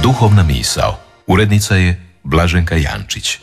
Duhovna misao. Urednica je Blaženka Jančić.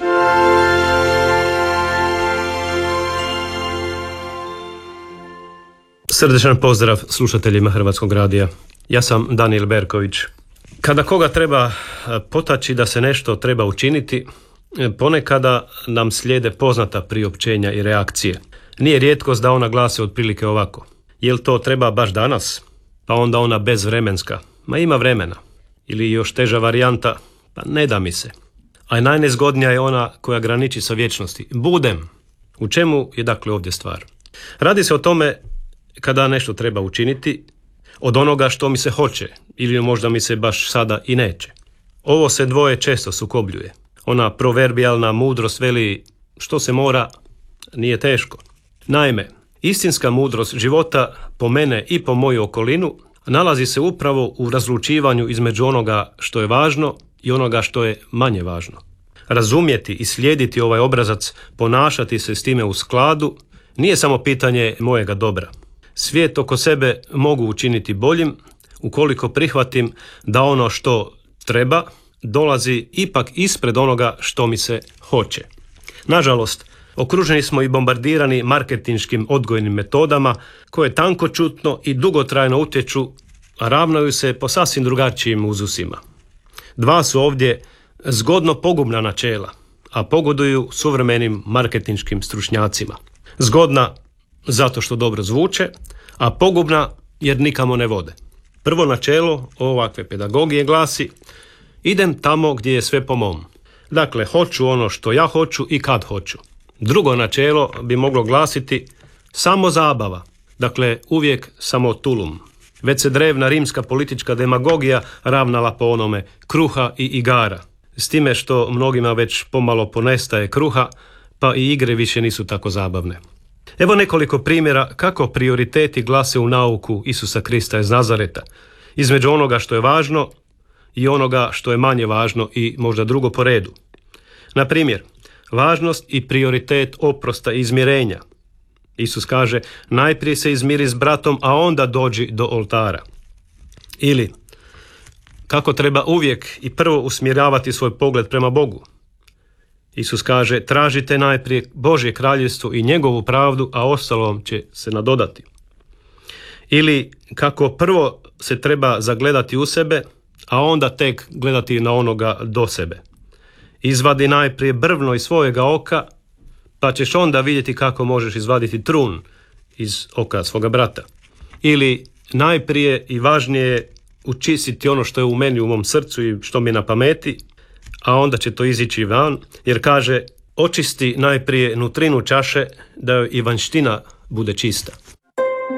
Srdečan pozdrav slušateljima Hrvatskog radija. Ja sam Danijel Berković. Kada koga treba potaći da se nešto treba učiniti, ponekada nam slijede poznata priopćenja i reakcije. Nije rijetkost da ona glase otprilike ovako: jel to treba baš danas? Pa onda ona bezvremenska: ma ima vremena. Ili još teža varijanta: pa ne da mi se. A najnezgodnija je ona koja graniči sa vječnosti: budem. U čemu je dakle ovdje stvar? Radi se o tome kada nešto treba učiniti od onoga što mi se hoće ili možda mi se baš sada i neće. Ovo se dvoje često sukobljuje. Ona proverbijalna mudrost veli: što se mora, nije teško. Naime, istinska mudrost života po mene i po moju okolinu nalazi se upravo u razlučivanju između onoga što je važno i onoga što je manje važno. Razumjeti i slijediti ovaj obrazac, ponašati se s time u skladu, nije samo pitanje mojega dobra. Svijet oko sebe mogu učiniti boljim ukoliko prihvatim da ono što treba dolazi ipak ispred onoga što mi se hoće. Nažalost, okruženi smo i bombardirani marketinškim odgojnim metodama koje tankoćutno i dugotrajno utječu, a ravnaju se po sasvim drugačijim uzusima. Dva su ovdje zgodno pogubna načela, a pogoduju suvremenim marketinškim stručnjacima. Zgodna zato što dobro zvuče, a pogubna jer nikamo ne vode. Prvo načelo ovakve pedagogije glasi: idem tamo gdje je sve po mom. Dakle, hoću ono što ja hoću i kad hoću. Drugo načelo bi moglo glasiti: samo zabava. Dakle, uvijek samo tulum. Već se drevna rimska politička demagogija ravnala po onome: kruha i igara. S time što mnogima već pomalo ponestaje kruha, pa i igre više nisu tako zabavne. Evo nekoliko primjera kako prioriteti glase u nauku Isusa Krista iz Nazareta, između onoga što je važno i onoga što je manje važno i možda drugo po redu. Na primjer, važnost i prioritet oprosta i izmirenja. Isus kaže: najprije se izmiri s bratom, a onda dođi do oltara. Ili kako treba uvijek i prvo usmjeravati svoj pogled prema Bogu. Isus kaže: tražite najprije Božje kraljevstvo i njegovu pravdu, a ostalom će se nadodati. Ili kako prvo se treba zagledati u sebe, a onda tek gledati na onoga do sebe. Izvadi najprije brvno iz svojega oka, pa ćeš onda vidjeti kako možeš izvaditi trun iz oka svoga brata. Ili najprije i važnije je učistiti ono što je u meni, u mom srcu i što mi je na pameti, a onda će to izići van, jer kaže: očisti najprije nutrinu čaše da joj i vanjština bude čista.